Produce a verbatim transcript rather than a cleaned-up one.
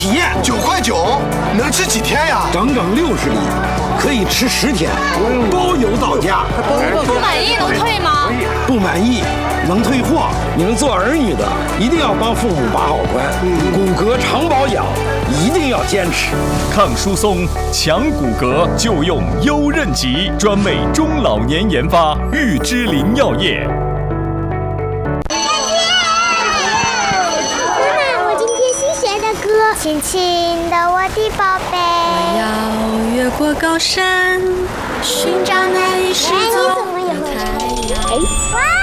体验九块九，能吃几天呀？ 整整六十粒，可以吃十天，包邮到家。 不满意能退吗？ 不满意能退货。你们做儿女的一定要帮父母把好关，骨骼长保养一定要坚持。 抗疏松、强骨骼就用优韧极，专为中老年研发，玉芝林药业。 亲亲的我的宝贝， 我要越过高山，寻找那里是座的太阳。